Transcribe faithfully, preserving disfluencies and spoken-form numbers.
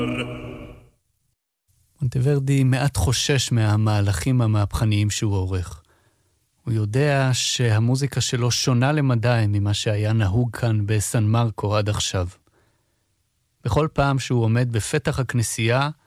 מונטוורדי מעט חושש מהמהלכים המהפכניים שהוא עורך. הוא יודע שהמוזיקה שלו שונה למדי ממה שהיה נהוג כאן בסן מרקו עד עכשיו. בכל פעם שהוא עומד בפתח הכנסייה,